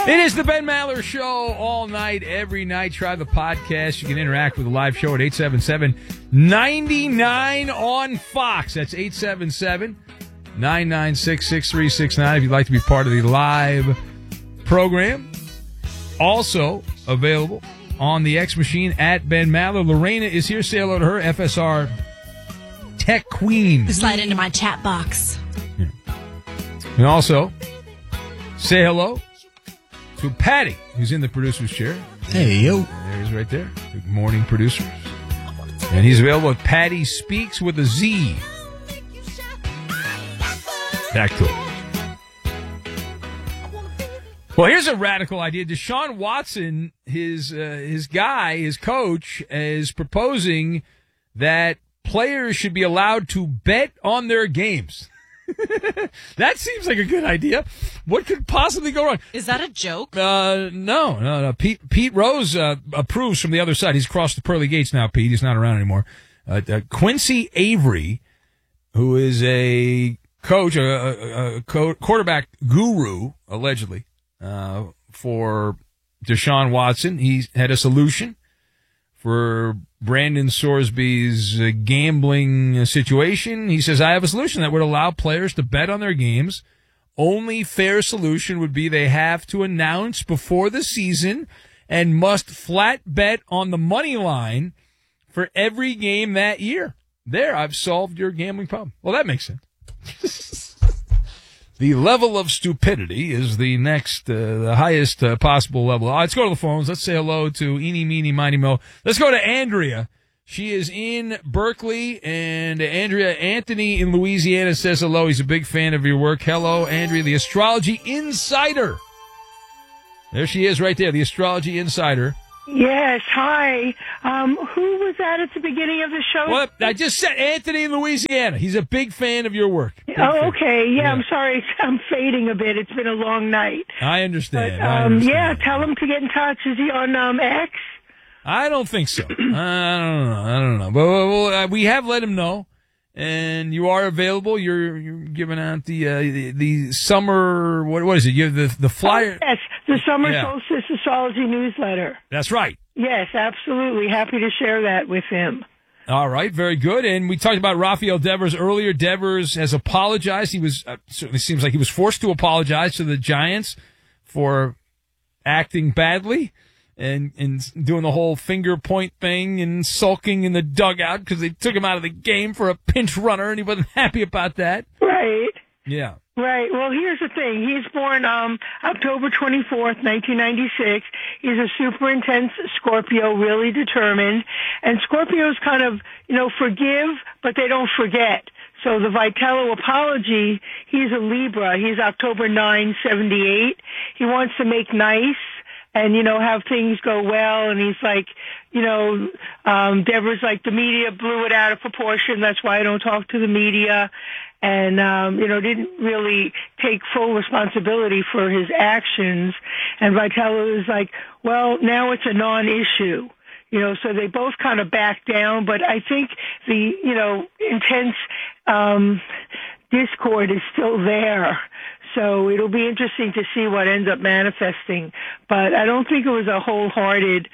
It is the Ben Maller Show all night, every night. Try the podcast. You can interact with the live show at 877-99 on Fox. That's 877-996-6369 if you'd like to be part of the live program. Also available on the X Machine at Ben Maller. Lorena is here. Say hello to her, FSR Tech Queen. Slide into my chat box. Yeah. And also, say hello to Patty, who's in the producer's chair. Hey, yo. There he is right there. Good morning, producers. And he's available at Patty Speaks with a Z. Back to it. Well, here's a radical idea. Deshaun Watson, his coach, is proposing that players should be allowed to bet on their games. That seems like a good idea. What could possibly go wrong? Is that a joke? No. Pete Rose approves from the other side. He's crossed the pearly gates now, Pete. He's not around anymore. Quincy Avery, who is a coach, a quarterback guru, allegedly, for Deshaun Watson. He had a solution for Brandon Sorsby's gambling situation. He says, I have a solution that would allow players to bet on their games. Only fair solution would be they have to announce before the season and must flat bet on the money line for every game that year. There, I've solved your gambling problem. Well, that makes sense. The level of stupidity is the next, the highest possible level. Let's go to the phones. Let's say hello to Eeny, Meeny, Miny, Mo. Let's go to Andrea. She is in Berkeley, and Andrea, Anthony in Louisiana says hello. He's a big fan of your work. Hello, Andrea, the Astrology Insider. There she is right there, the Astrology Insider. Yes, hi. Who was that at the beginning of the show? Well, I just said Anthony in Louisiana. He's a big fan of your work. Okay. Yeah, I'm sorry. I'm fading a bit. It's been a long night. I understand. But, yeah, tell him to get in touch. Is he on X? I don't think so. I don't know. But we have let him know, and you are available. You're giving out the summer. What is it? You have the flyer. Oh, yes, the summer solstice astrology newsletter. That's right. Yes, absolutely. Happy to share that with him. All right, very good. And we talked about Rafael Devers earlier. Devers has apologized. He was certainly seems like he was forced to apologize to the Giants for acting badly and doing the whole finger point thing and sulking in the dugout because they took him out of the game for a pinch runner, and he wasn't happy about that. Right. Yeah. Right. Well, here's the thing. He's born October 24th, 1996. He's a super intense Scorpio, really determined. And Scorpios kind of, forgive, but they don't forget. So the Vitello apology, he's a Libra. He's October 9, 78. He wants to make nice and, have things go well. And he's like, Deborah's like, the media blew it out of proportion. That's why I don't talk to the media. And, didn't really take full responsibility for his actions. And Vitello is like, well, now it's a non-issue. So they both kind of back down. But I think the, intense discord is still there. So it'll be interesting to see what ends up manifesting. But I don't think it was a wholehearted,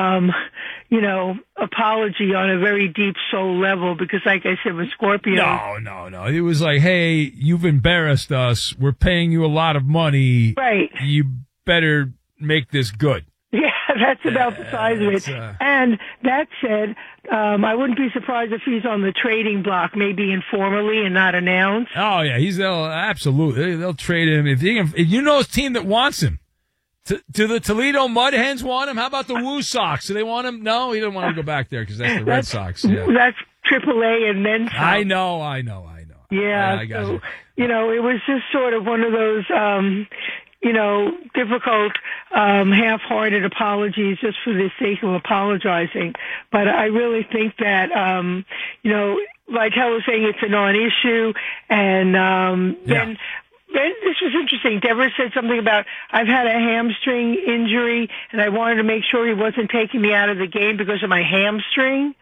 apology on a very deep soul level because, like I said, with Scorpio. No. It was like, hey, you've embarrassed us. We're paying you a lot of money. Right. You better make this good. Yeah, that's about the size of it. And that said, I wouldn't be surprised if he's on the trading block, maybe informally and not announced. Oh yeah, absolutely. They'll trade him if his team that wants him. Do the Toledo Mud Hens want him? How about the Woo Sox? Do they want him? No, he doesn't want to go back there because that's the Red Sox. Yeah. That's AAA and then some. I know. Yeah, I got so, it was just sort of one of those, difficult, half-hearted apologies just for the sake of apologizing. But I really think that, Vitello was saying it's a non-issue, and then this was interesting. Deborah said something about, I've had a hamstring injury, and I wanted to make sure he wasn't taking me out of the game because of my hamstring.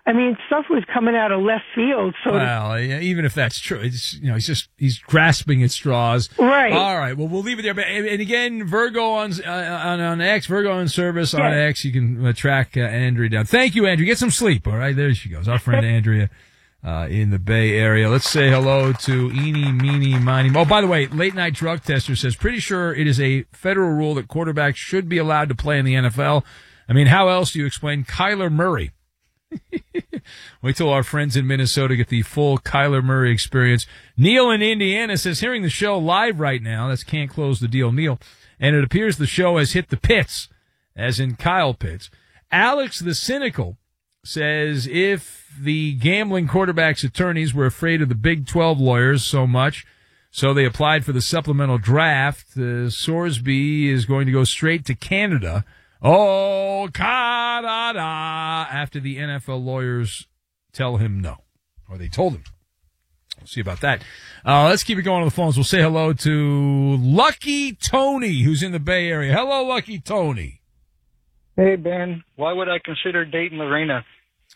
I mean, stuff was coming out of left field. So well, yeah, even if that's true, it's, he's grasping at straws. Right. All right. Well, we'll leave it there. But, and again, Virgo on X, Virgo in service on X. You can track Andrea down. Thank you, Andrea. Get some sleep. All right. There she goes. Our friend Andrea. In the Bay Area. Let's say hello to Eeny, Meeny, Miny. Oh, by the way, Late Night Drug Tester says, pretty sure it is a federal rule that quarterbacks should be allowed to play in the NFL. I mean, how else do you explain Kyler Murray? Wait till our friends in Minnesota get the full Kyler Murray experience. Neil in Indiana says, hearing the show live right now, that's Can't Close the Deal, Neil, and it appears the show has hit the pits, as in Kyle Pitts. Alex the Cynical says, if the gambling quarterback's attorneys were afraid of the Big 12 lawyers so much, so they applied for the supplemental draft, Sorsby is going to go straight to Canada. Oh, Canada, after the NFL lawyers tell him no, or they told him. We'll see about that. Let's keep it going on the phones. We'll say hello to Lucky Tony, who's in the Bay Area. Hello, Lucky Tony. Hey, Ben. Why would I consider dating Lorena?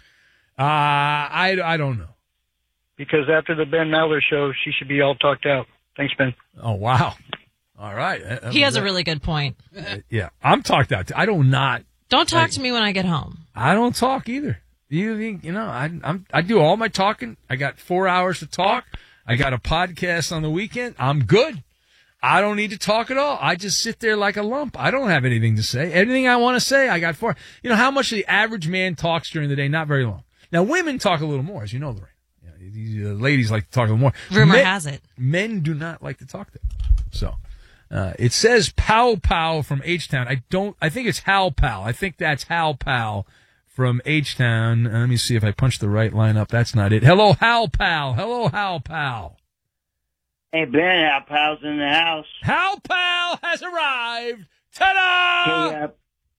I don't know. Because after the Ben Maller show, she should be all talked out. Thanks, Ben. Oh, wow. All right. He has a really good point. Yeah, I'm talked out. I don't not. Don't talk to me when I get home. I don't talk either. I do all my talking. I got 4 hours to talk. I got a podcast on the weekend. I'm good. I don't need to talk at all. I just sit there like a lump. I don't have anything to say. Anything I want to say, I got 4. You know how much the average man talks during the day? Not very long. Now, women talk a little more, as you know, Lorraine. These ladies like to talk a little more. Rumor has it. Men do not like to talk that much. So, it says Pow Pow from H-Town. I think it's Hal Pal. I think that's Hal Pal from H-Town. Let me see if I punch the right line up. That's not it. Hello, Hal Pal. Hello, Hal Pal. Hey, Ben, Hal Pal's in the house. Hal Pal has arrived. Ta-da!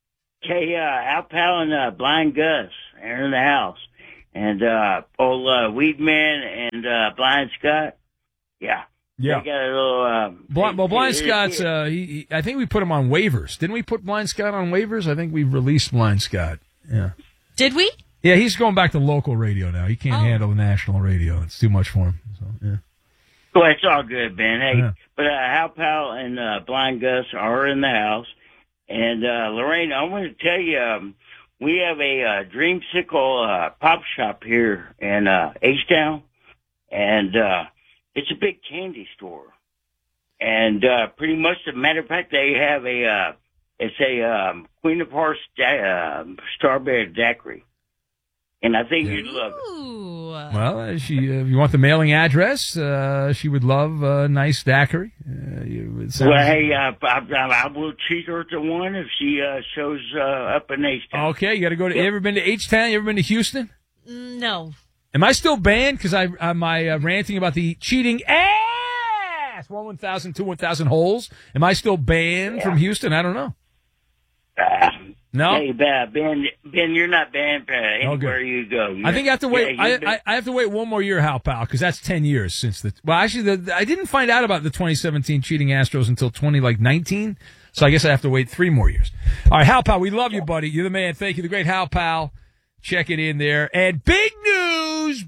Hal Pal and Blind Gus are in the house. And old Weedman and Blind Scott, yeah. They got a little... Blind Scott's, I think we put him on waivers. Didn't we put Blind Scott on waivers? I think we released Blind Scott. Yeah. Did we? Yeah, he's going back to local radio now. He can't handle the national radio. It's too much for him. So, yeah. Well, it's all good, Ben. Hey, but Hal Pal and Blind Gus are in the house. And, Lorraine, I want to tell you, we have a Dreamsicle pop shop here in H-Town. And it's a big candy store. And pretty much, as a matter of fact, they have it's a Queen of Hearts strawberry daiquiri. And I think you'd love it. Well, if you want the mailing address, she would love a nice daiquiri. Well, hey, I will treat her to one if she shows up in H-Town. Okay, you got to go to. You ever been to H-Town? You ever been to Houston? No. Am I still banned because I'm ranting about the cheating ass 1,000, 2,000 holes? Am I still banned from Houston? I don't know. No. Hey, Ben, you're not banned anywhere you go. I think I have to wait. I have to wait one more year, Hal Pal, because that's 10 years since the. Well, actually, I didn't find out about the 2017 cheating Astros until 2019. So I guess I have to wait 3 more years. All right, Hal Pal, we love you, buddy. You're the man. Thank you, the great Hal Pal. Check it in there. And big news.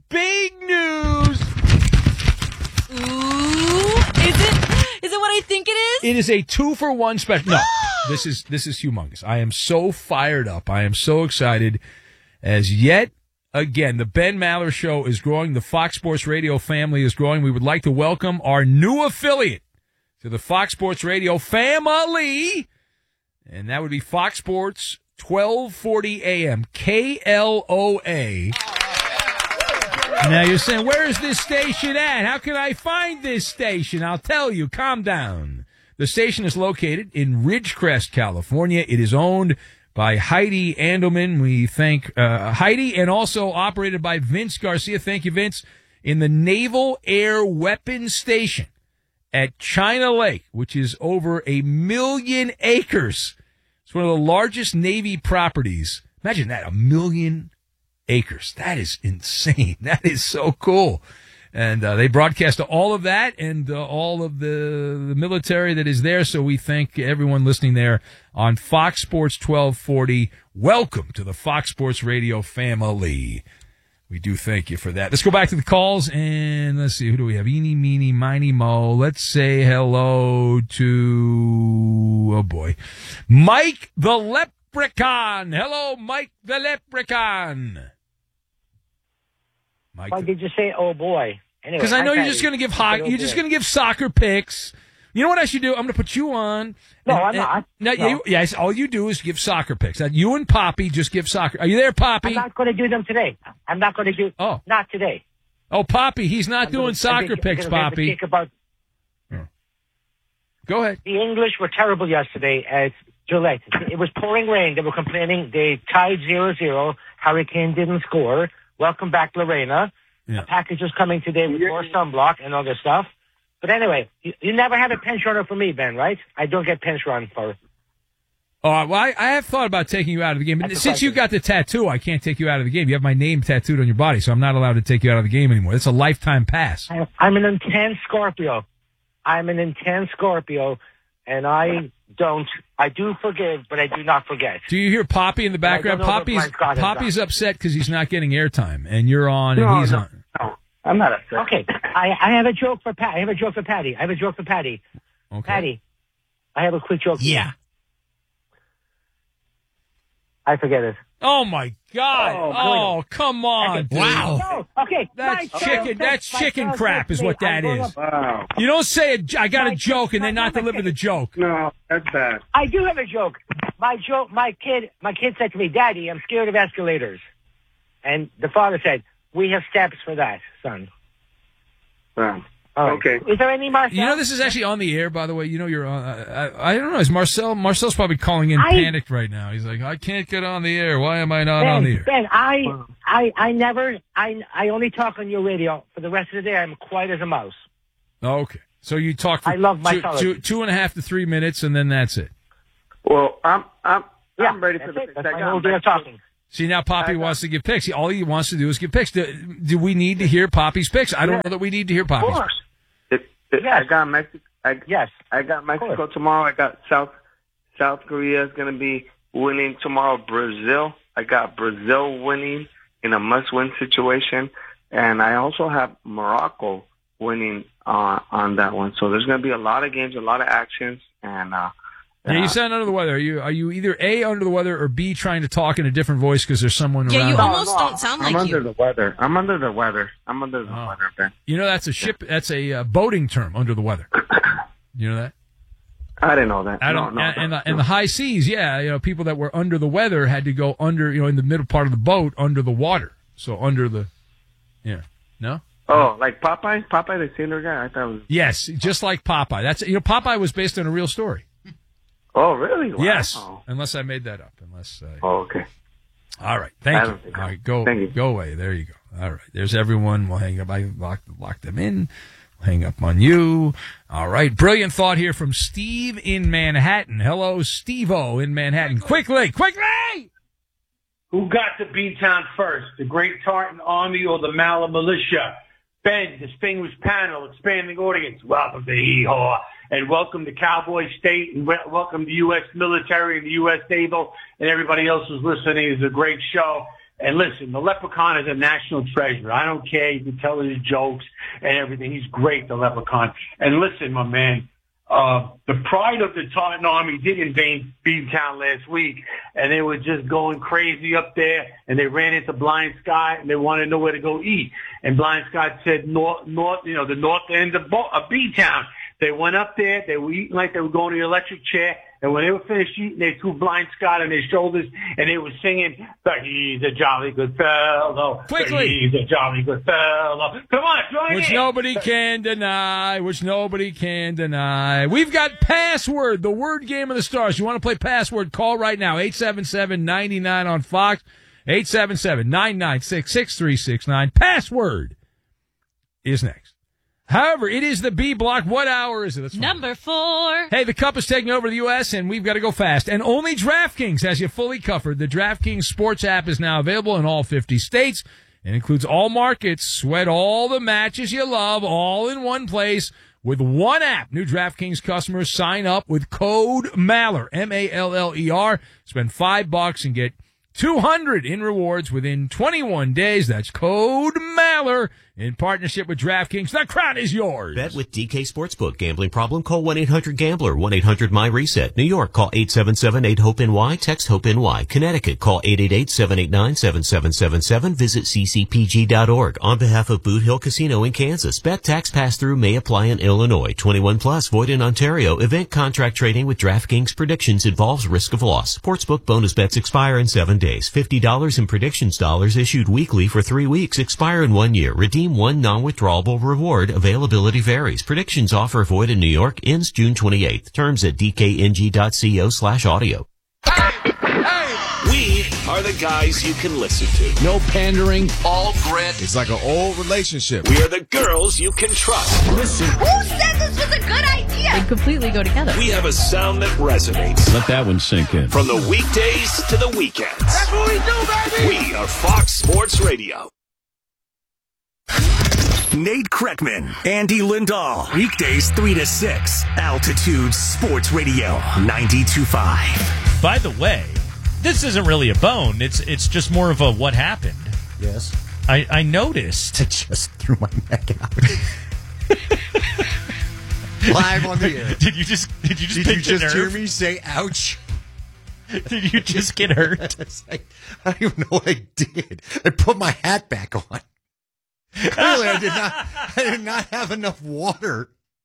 Ooh, is it what I think it is? It is a 2-for-1 special. No. This is humongous. I am so fired up. I am so excited as yet again the Ben Maller Show is growing. The Fox Sports Radio family is growing. We would like to welcome our new affiliate to the Fox Sports Radio family, and that would be Fox Sports 1240 AM, KLOA. Now you're saying, where is this station at? How can I find this station? I'll tell you. Calm down. The station is located in Ridgecrest, California. It is owned by Heidi Andelman. We thank Heidi, and also operated by Vince Garcia. Thank you, Vince. In the Naval Air Weapons Station at China Lake, which is over 1 million acres. It's one of the largest Navy properties. Imagine that, 1 million acres. That is insane. That is so cool. And they broadcast all of that and all of the military that is there. So we thank everyone listening there on Fox Sports 1240. Welcome to the Fox Sports Radio family. We do thank you for that. Let's go back to the calls, and let's see. Who do we have? Eeny, meeny, miny, mo. Let's say hello to, oh, boy, Mike the Leprechaun. Hello, Mike the Leprechaun. Mike. Why did you say, oh, boy? Anyway, because I know you're just going to give you're just going to give soccer picks. You know what I should do? I'm going to put you on. No, I'm not. No. Yes, all you do is give soccer picks. You and Poppy just give soccer. Are you there, Poppy? I'm not going to do them today. I'm not going to do. Oh, not today. Oh, Poppy, he's not doing soccer picks, Poppy. Go ahead. The English were terrible yesterday at Gillette. It was pouring rain. They were complaining. They tied 0-0. Hurricane didn't score. Welcome back, Lorena. Yeah. A package is coming today with more sunblock and other stuff. But anyway, you never have a pinch runner for me, Ben, right? I don't get pinch run for. Oh, well, I have thought about taking you out of the game. But since you got the tattoo, I can't take you out of the game. You have my name tattooed on your body, so I'm not allowed to take you out of the game anymore. It's a lifetime pass. I'm an intense Scorpio. And I do forgive, but I do not forget. Do you hear Poppy in the background? Poppy's upset because he's not getting airtime, and you're on, and he's on. No, I'm not upset. Okay, I have a joke for Patty. Okay. Patty, I have a quick joke. Yeah. I forget it. Oh my God! Oh, come on! Okay. Wow! No. Okay, that's chicken. That's chicken crap, is what that is. Wow! You don't say I got a joke and then not deliver the joke. No, that's bad. I do have a joke. My kid said to me, "Daddy, I'm scared of escalators," and the father said, "We have steps for that, son." Wow. All right. Okay. Is there any Marcel? You know this is actually on the air, by the way. You know you're on. I don't know. Is Marcel's probably calling in panicked right now. He's like, I can't get on the air. Why am I not on the air? Ben, I only talk on your radio. For the rest of the day, I'm quiet as a mouse. Okay. So you talk for I love my 2.5 to 3 minutes, and then that's it. Well, I'm ready for the picks. That's my whole day of talking. See, now Poppy wants to give picks. All he wants to do is give picks. Do we need to hear Poppy's picks? I don't know that we need to hear Poppy's picks. Yes. I got Mexico. Yes. I got Mexico tomorrow. I got South Korea is going to be winning tomorrow. Brazil. I got Brazil winning in a must-win situation, and I also have Morocco winning on that one. So there's going to be a lot of games, a lot of actions, and. Yeah, you sound under the weather. Are you either A, under the weather, or B, trying to talk in a different voice because there's someone around? Yeah, you almost don't sound like I'm you. under the weather. I'm under the weather, Ben. You know that's that's a boating term, under the weather. You know that? I didn't know that. And the high seas, people that were under the weather had to go under, in the middle part of the boat, under the water. So under the, no? Oh, like Popeye? Popeye the Sailor guy? I thought it was... Yes, just like Popeye. That's Popeye was based on a real story. Oh, really? Wow. Yes, unless I made that up. Oh, okay. All right, thank you. All right, go away. There you go. All right, there's everyone. We'll hang up. I locked them in. We'll hang up on you. All right, brilliant thought here from Steve in Manhattan. Hello, Steve-O in Manhattan. Quickly! Who got to B-Town first, the Great Tartan Army or the Mala Militia? Ben, distinguished panel, expanding audience, welcome to Hee-Haw. And welcome to Cowboy State, and welcome to U.S. military and the U.S. Naval, and everybody else who's listening. It's a great show. And listen, the Leprechaun is a national treasure. I don't care. You can tell his jokes and everything. He's great, the Leprechaun. And listen, my man, the pride of the Tartan Army did invade Beantown last week, and they were just going crazy up there, and they ran into Blind Scott, and they wanted to know where to go eat. And Blind Scott said the north end of Beantown. They went up there. They were eating like they were going to the electric chair. And when they were finished eating, they threw Blind Scott on their shoulders, and they were singing, "He's a jolly good fellow. Quickly. He's a jolly good fellow." Come on, join Which in. nobody can deny. We've got Password, the word game of the stars. You want to play Password? Call right now. 877-99 on Fox. 877-996-6369. Password is next. However, it is the B block. What hour is it? Number 4. Hey, the Cup is taking over the U.S., and we've got to go fast. And only DraftKings has you fully covered. The DraftKings Sports app is now available in all 50 states and includes all markets. Sweat all the matches you love all in one place with one app. New DraftKings customers sign up with code MALLER, M-A-L-L-E-R. Spend $5 and get $200 in rewards within 21 days. That's code Maller in partnership with DraftKings. The crown is yours. Bet with DK Sportsbook. Gambling problem? Call 1-800-GAMBLER. 1-800-MY-RESET. New York, call 877-8-HOPE-NY. Text HOPE-NY. Connecticut, call 888-789-7777. Visit ccpg.org. On behalf of Boot Hill Casino in Kansas, bet tax pass-through may apply in Illinois. 21 plus, void in Ontario. Event contract trading with DraftKings predictions involves risk of loss. Sportsbook bonus bets expire in 7 days. $50 in predictions dollars issued weekly for 3 weeks. Expire in 1 year. Redeem one non-withdrawable reward. Availability varies. Predictions offer void in New York. Ends June 28th. Terms at dkng.co/audio. We are the guys you can listen to. No pandering. All grit. It's like an old relationship. We are the girls you can trust. Listen. Who said this was a good idea? They completely go together. We have a sound that resonates. Let that one sink in. From the weekdays to the weekends. That's what we do, baby! We are Fox Sports Radio. Nate Kreckman, Andy Lindahl. Weekdays 3 to 6. Altitude Sports Radio 92.5. By the way, this isn't really a bone. It's just more of a what happened. Yes. I noticed. I just threw my neck out. Live on the air. Did you just hear me say ouch? Did you just get hurt? I don't even know what I did. I put my hat back on. Clearly, I did not have enough water.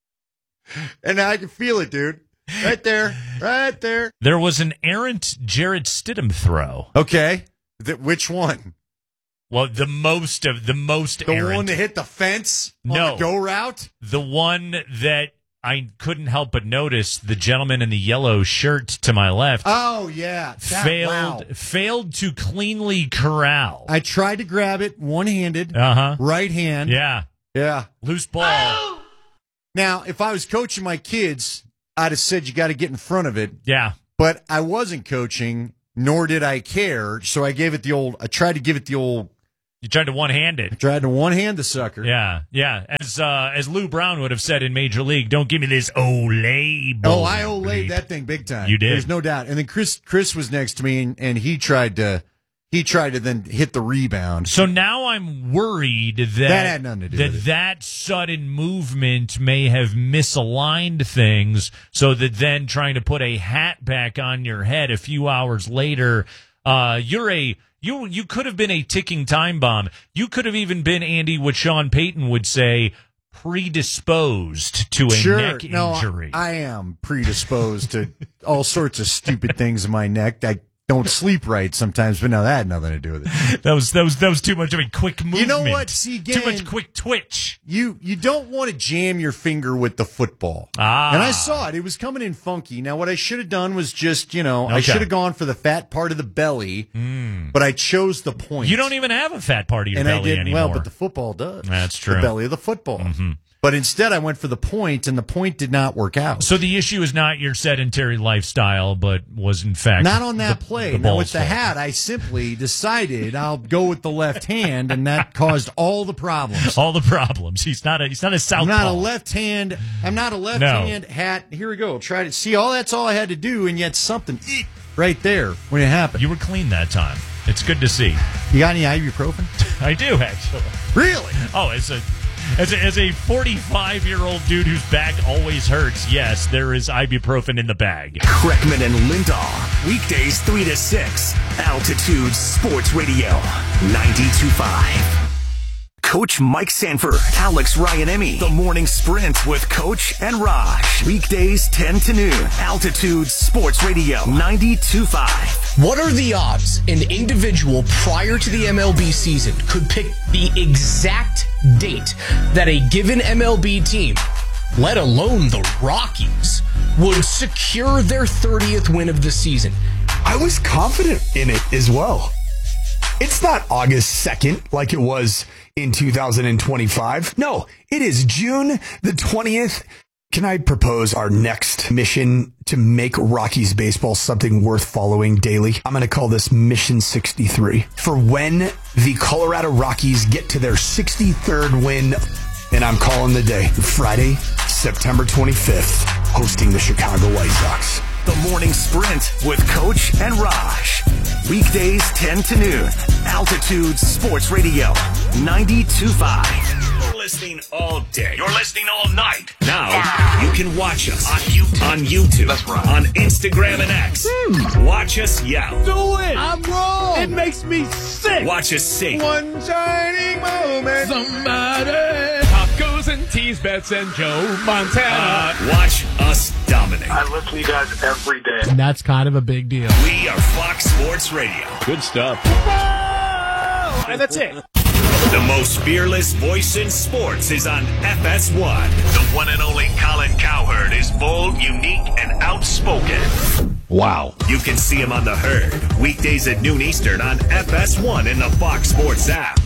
And I can feel it, dude. Right there. Right there. There was an errant Jarrett Stidham throw. Okay. Which one? Well, the most The errant. one that hit the fence on the go route? The one that I couldn't help but notice, the gentleman in the yellow shirt to my left. Oh, yeah. Failed to cleanly corral. I tried to grab it one-handed. Right hand. Yeah. Loose ball. Oh! Now, if I was coaching my kids, I'd have said you got to get in front of it. Yeah. But I wasn't coaching, nor did I care, so I tried to give it the old... You tried to one-hand it. I tried to one-hand the sucker. Yeah. As Lou Brown would have said in Major League, don't give me this Olay ball. Oh, I Olayed that thing big time. You did. There's no doubt. And then Chris was next to me, and he tried to then hit the rebound. So now I'm worried that had nothing to do with it. That sudden movement may have misaligned things, so that then trying to put a hat back on your head a few hours later, you could have been a ticking time bomb. You could have even been, Andy, what Sean Payton would say, predisposed to a neck injury. I am predisposed to all sorts of stupid things in my neck. I don't sleep right sometimes, but no, that had nothing to do with it. That was too much of a quick movement. You know what? See, again, too much quick twitch. You don't want to jam your finger with the football. And I saw it. It was coming in funky. Now, what I should have done was just, I should have gone for the fat part of the belly, but I chose the point. You don't even have a fat part of your belly anymore. Well, but the football does. That's true. The belly of the football. Mm-hmm. But instead, I went for the point, and the point did not work out. So the issue is not your sedentary lifestyle, but was, in fact, not on that play. Now, with the hat, I simply decided I'll go with the left hand, and that caused all the problems. All the problems. He's not a southpaw. I'm not a left hand hat. Here we go. Try to see. That's all I had to do, and yet something right there when it happened. You were clean that time. It's good to see. You got any ibuprofen? I do, actually. Really? Oh, As a 45-year-old dude whose back always hurts, yes, there is ibuprofen in the bag. Kreckman and Lindahl. Weekdays 3 to 6. Altitude Sports Radio 92.5. Coach Mike Sanford, Alex Ryanemi. The Morning Sprint with Coach and Raj. Weekdays 10 to noon. Altitude Sports Radio 92.5. What are the odds an individual prior to the MLB season could pick the exact date that a given MLB team, let alone the Rockies, would secure their 30th win of the season? I was confident in it as well. It's not August 2nd like it was in 2025. No, it is June the 20th. Can I propose our next mission to make Rockies baseball something worth following daily? I'm going to call this Mission 63. For when the Colorado Rockies get to their 63rd win, and I'm calling the day Friday, September 25th, hosting the Chicago White Sox. The Morning Sprint with Coach and Raj. Weekdays 10 to noon. Altitude Sports Radio 92.5. You're listening all day. You're listening all night. Now you can watch us on YouTube. That's right. On Instagram and X. Watch us yell. Do it. I'm wrong. It makes me sick. Watch us sing. One shining moment. Somebody. Tacos and teas, Bets and Joe Montana. Watch us dominate. I listen to you guys every day. And that's kind of a big deal. We are Fox Sports Radio. Good stuff. And that's it. The most fearless voice in sports is on FS1. The one and only Colin Cowherd is bold, unique, and outspoken. Wow. You can see him on The Herd, weekdays at noon Eastern on FS1 in the Fox Sports app.